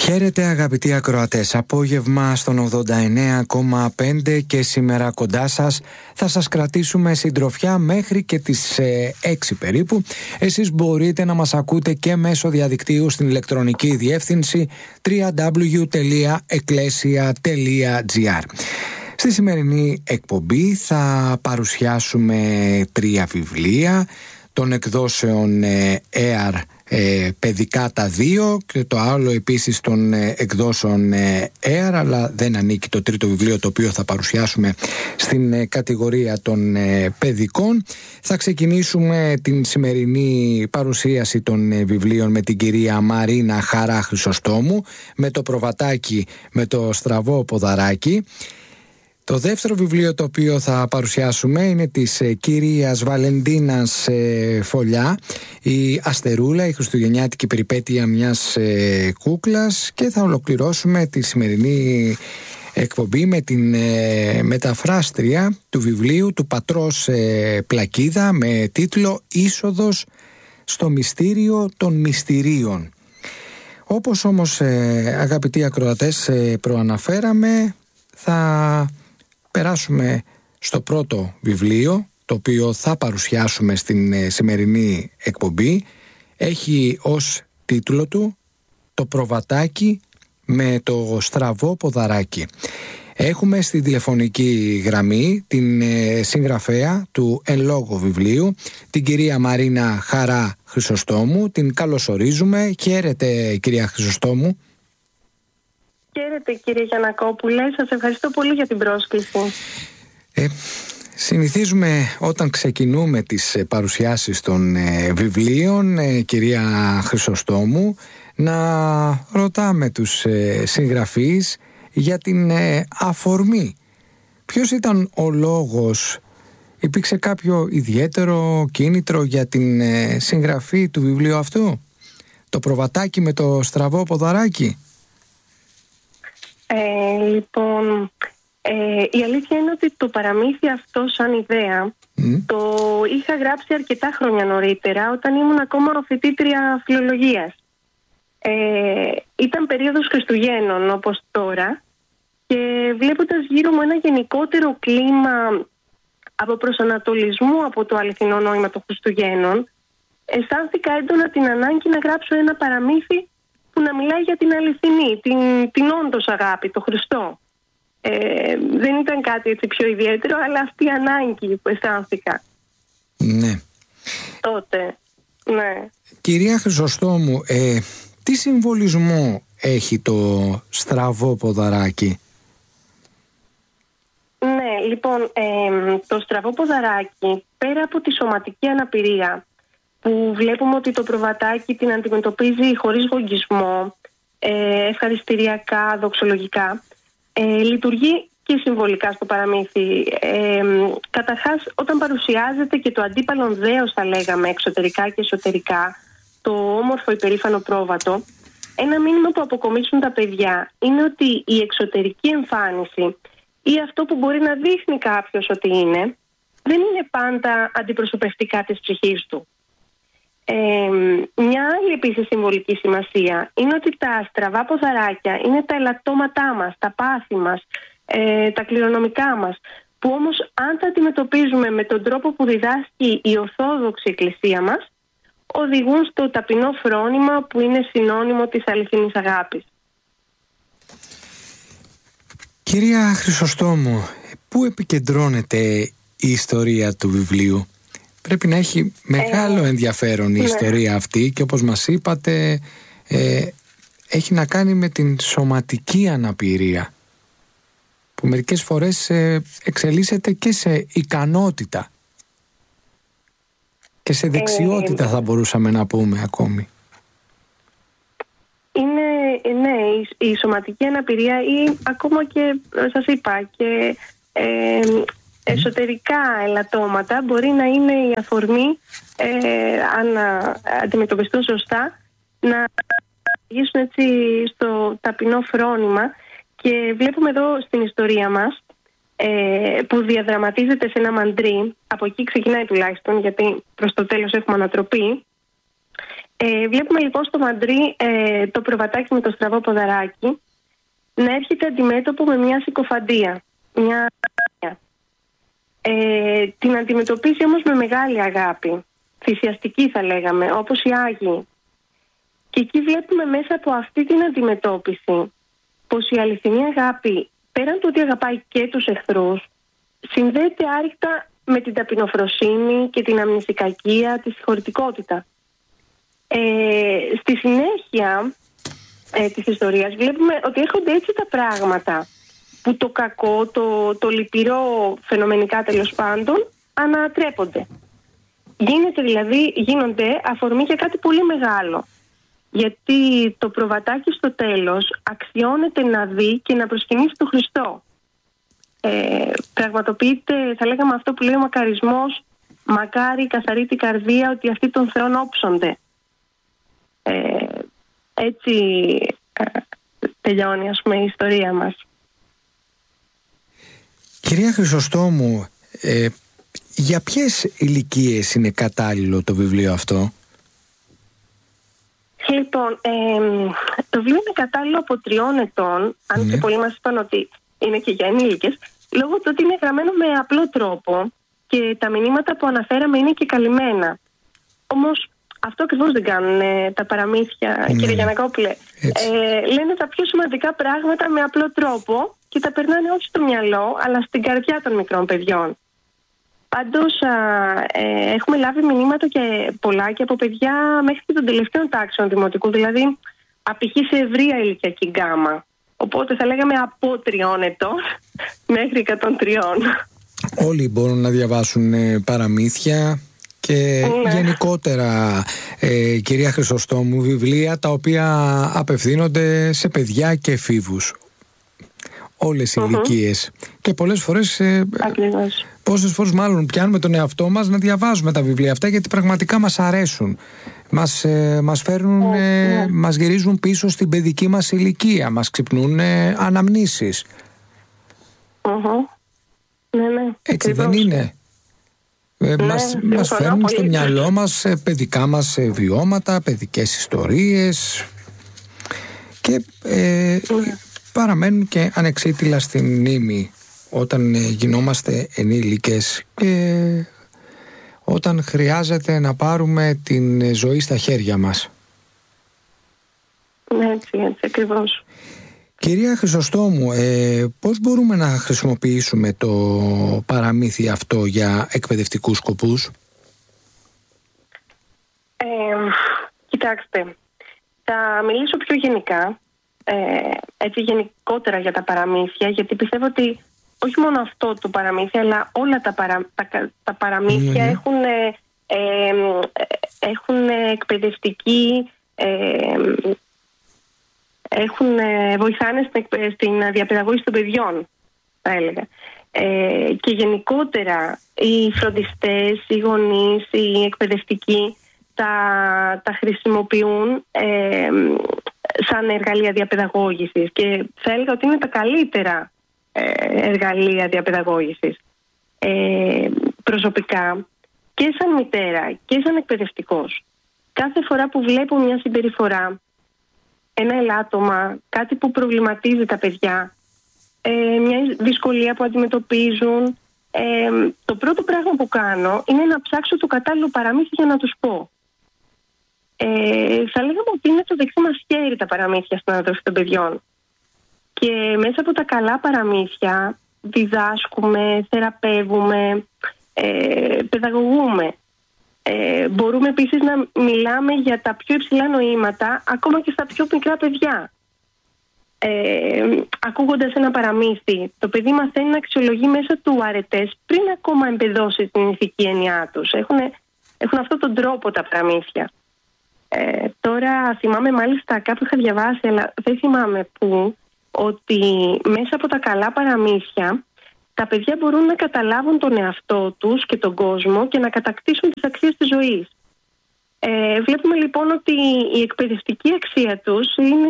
Χαίρετε αγαπητοί ακροατές, απόγευμα στον 89,5 και σήμερα κοντά σας. Θα σας κρατήσουμε συντροφιά μέχρι και τις 6 περίπου. Εσείς μπορείτε να μας ακούτε και μέσω διαδικτύου στην ηλεκτρονική διεύθυνση www.ecclesia.gr. Στη σημερινή εκπομπή θα παρουσιάσουμε 3 βιβλία των εκδόσεων ΕΑΡ παιδικά τα 2 και το άλλο επίσης των εκδόσεων ΕΑΡ, αλλά δεν ανήκει το τρίτο βιβλίο το οποίο θα παρουσιάσουμε στην κατηγορία των παιδικών. Θα ξεκινήσουμε την σημερινή παρουσίαση των βιβλίων με την κυρία Μαρίνα Χαρά Χρυσοστόμου, με το προβατάκι με το στραβό ποδαράκι. Το δεύτερο βιβλίο το οποίο θα παρουσιάσουμε είναι της κυρίας Βαλεντίνας Φωλιά, η Αστερούλα, η χριστουγεννιάτικη περιπέτεια μιας κούκλας, και θα ολοκληρώσουμε τη σημερινή εκπομπή με την μεταφράστρια του βιβλίου του πατρός Πλακίδα με τίτλο «Είσοδος στο μυστήριο των μυστηρίων». Όπως όμως αγαπητοί ακροατές προαναφέραμε, θα περάσουμε στο πρώτο βιβλίο το οποίο θα παρουσιάσουμε στην σημερινή εκπομπή. Έχει ως τίτλο του «Το προβατάκι με το στραβό ποδαράκι». Έχουμε στη τηλεφωνική γραμμή την συγγραφέα του εν λόγω βιβλίου, την κυρία Μαρίνα Χαρά Χρυσοστόμου. Την καλωσορίζουμε. Χαίρετε κυρία Χρυσοστόμου. Χαίρετε κύριε Γιαννακόπουλε, σας ευχαριστώ πολύ για την πρόσκληση. Συνηθίζουμε όταν ξεκινούμε τις παρουσιάσεις των βιβλίων, κυρία Χρυσοστόμου, να ρωτάμε τους συγγραφείς για την αφορμή. Ποιος ήταν ο λόγος, υπήρξε κάποιο ιδιαίτερο κίνητρο για την συγγραφή του βιβλίου αυτού, το προβατάκι με το στραβό ποδαράκι? Η αλήθεια είναι ότι το παραμύθι αυτό σαν ιδέα το είχα γράψει αρκετά χρόνια νωρίτερα, όταν ήμουν ακόμα φοιτήτρια φιλολογίας. Ήταν περίοδος Χριστουγέννων όπως τώρα, και βλέποντας γύρω μου ένα γενικότερο κλίμα από προσανατολισμού από το αληθινό νόημα των Χριστουγέννων, αισθάνθηκα έντονα την ανάγκη να γράψω ένα παραμύθι που να μιλάει για την αληθινή, την όντως αγάπη, το Χριστό. Δεν ήταν κάτι έτσι πιο ιδιαίτερο, αλλά αυτή η ανάγκη που αισθάνθηκα. Ναι. Τότε, ναι. Κυρία Χρυσοστόμου, τι συμβολισμό έχει το στραβό ποδαράκι? Ναι, λοιπόν, το στραβό ποδαράκι, πέρα από τη σωματική αναπηρία, που βλέπουμε ότι το προβατάκι την αντιμετωπίζει χωρίς γογγισμό, ευχαριστηριακά, δοξολογικά, λειτουργεί και συμβολικά στο παραμύθι. Καταρχάς, όταν παρουσιάζεται και το αντίπαλον δέος, θα λέγαμε, εξωτερικά και εσωτερικά, το όμορφο υπερήφανο πρόβατο, ένα μήνυμα που αποκομίσουν τα παιδιά είναι ότι η εξωτερική εμφάνιση ή αυτό που μπορεί να δείχνει κάποιος ότι είναι, δεν είναι πάντα αντιπροσωπευτικά της ψυχής του. Μια άλλη επίσης συμβολική σημασία είναι ότι τα στραβά ποδαράκια είναι τα ελαττώματά μας, τα πάθη μας, τα κληρονομικά μας, που όμως αν τα αντιμετωπίζουμε με τον τρόπο που διδάσκει η Ορθόδοξη Εκκλησία μας, οδηγούν στο ταπεινό φρόνημα που είναι συνώνυμο της αληθινής αγάπης. Κυρία Χρυσοστόμου, πού επικεντρώνεται η ιστορία του βιβλίου? Πρέπει να έχει μεγάλο ενδιαφέρον η ιστορία αυτή, και όπως μας είπατε έχει να κάνει με την σωματική αναπηρία, που μερικές φορές εξελίσσεται και σε ικανότητα και σε δεξιότητα, θα μπορούσαμε να πούμε ακόμη. Ναι, η σωματική αναπηρία ή ακόμα και, σας είπα, και εσωτερικά ελαττώματα μπορεί να είναι η αφορμή, αν αντιμετωπιστούν σωστά, να γυρίσουν έτσι στο ταπεινό φρόνημα. Και βλέπουμε εδώ στην ιστορία μας, που διαδραματίζεται σε ένα μαντρί, από εκεί ξεκινάει τουλάχιστον, γιατί προς το τέλος έχουμε ανατροπή, Βλέπουμε λοιπόν στο Μαντρί το προβατάκι με το στραβό ποδαράκι να έρχεται αντιμέτωπο με μια συκοφαντία. Την αντιμετωπίσει όμως με μεγάλη αγάπη, θυσιαστική θα λέγαμε, όπως οι Άγιοι. Και εκεί βλέπουμε μέσα από αυτή την αντιμετώπιση πως η αληθινή αγάπη, πέραν του ότι αγαπάει και τους εχθρούς, συνδέεται άρρηκτα με την ταπεινοφροσύνη και την αμνηστικακία, τη συγχωρητικότητα. Στη συνέχεια της ιστορίας βλέπουμε ότι έρχονται έτσι τα πράγματα που το κακό, το λυπηρό φαινομενικά τέλος πάντων ανατρέπονται. Γίνονται αφορμή για κάτι πολύ μεγάλο. Γιατί το προβατάκι στο τέλος αξιώνεται να δει και να προσκυνήσει τον Χριστό. Πραγματοποιείται, θα λέγαμε αυτό που λέει ο μακαρισμός, μακάρι καθαρή την καρδία ότι αυτοί των Θεών όψονται. Έτσι τελειώνει ας πούμε η ιστορία μας. Κυρία Χρυσοστόμου, για ποιες ηλικίες είναι κατάλληλο το βιβλίο αυτό? Λοιπόν, το βιβλίο είναι κατάλληλο από 3 ετών, αν και πολλοί μας είπαν ότι είναι και για ενήλικες, λόγω του ότι είναι γραμμένο με απλό τρόπο και τα μηνύματα που αναφέραμε είναι και καλυμμένα. Όμως αυτό ακριβώς δεν κάνουν τα παραμύθια, κύριε Γιαννακόπουλε. Λένε τα πιο σημαντικά πράγματα με απλό τρόπο και τα περνάνε όχι στο μυαλό, αλλά στην καρδιά των μικρών παιδιών. Πάντως έχουμε λάβει μηνύματα και πολλά και από παιδιά μέχρι και των τελευταίων τάξεων δημοτικού, δηλαδή απηχεί σε ευρεία ηλικιακή γκάμα. Οπότε θα λέγαμε από 3 ετών μέχρι 103. Όλοι μπορούν να διαβάσουν παραμύθια και γενικότερα, κυρία Χρυσοστόμου, βιβλία τα οποία απευθύνονται σε παιδιά και εφήβους. Όλες οι ηλικίες. Και πολλές φορές, πόσες φορές μάλλον πιάνουμε τον εαυτό μας να διαβάζουμε τα βιβλία αυτά, γιατί πραγματικά μας αρέσουν. Μας φέρνουν, μας γυρίζουν πίσω στην παιδική μας ηλικία, μας ξυπνούν αναμνήσεις. Ναι, έτσι δεν είναι? Μας φέρνουν στο μυαλό μας παιδικά μας βιώματα, παιδικές ιστορίες και παραμένουν και ανεξίτηλα στη μνήμη όταν γινόμαστε ενήλικες και όταν χρειάζεται να πάρουμε την ζωή στα χέρια μας. Έτσι ακριβώς. Κυρία Χρυσοστόμου, πώς μπορούμε να χρησιμοποιήσουμε το παραμύθι αυτό για εκπαιδευτικούς σκοπούς? Κοιτάξτε, θα μιλήσω πιο γενικά, έτσι γενικότερα για τα παραμύθια, γιατί πιστεύω ότι όχι μόνο αυτό το παραμύθι, αλλά όλα τα παραμύθια έχουν εκπαιδευτική, βοηθάνε στην διαπαιδαγώγηση των παιδιών, θα έλεγα. Και γενικότερα οι φροντιστές, οι γονείς, οι εκπαιδευτικοί τα χρησιμοποιούν σαν εργαλεία διαπαιδαγώγησης και θα έλεγα ότι είναι τα καλύτερα εργαλεία διαπαιδαγώγησης. Προσωπικά και σαν μητέρα και σαν εκπαιδευτικός, κάθε φορά που βλέπω μια συμπεριφορά, ένα ελάττωμα, κάτι που προβληματίζει τα παιδιά, μια δυσκολία που αντιμετωπίζουν, το πρώτο πράγμα που κάνω είναι να ψάξω το κατάλληλο παραμύθι για να τους πω. Θα λέγαμε ότι είναι το δεξί μας χέρι τα παραμύθια στην ανατροφή των παιδιών. Και μέσα από τα καλά παραμύθια διδάσκουμε, θεραπεύουμε, παιδαγωγούμε. Μπορούμε επίσης να μιλάμε για τα πιο υψηλά νοήματα ακόμα και στα πιο μικρά παιδιά. Ακούγοντας ένα παραμύθι, το παιδί μαθαίνει να αξιολογεί μέσα του αρετές πριν ακόμα εμπεδώσει την ηθική έννοιά τους. Έχουν αυτόν τον τρόπο τα παραμύθια. Τώρα θυμάμαι μάλιστα κάπου είχα διαβάσει, αλλά δεν θυμάμαι πού, ότι μέσα από τα καλά παραμύθια τα παιδιά μπορούν να καταλάβουν τον εαυτό τους και τον κόσμο και να κατακτήσουν τις αξίες της ζωής. Βλέπουμε λοιπόν ότι η εκπαιδευτική αξία τους είναι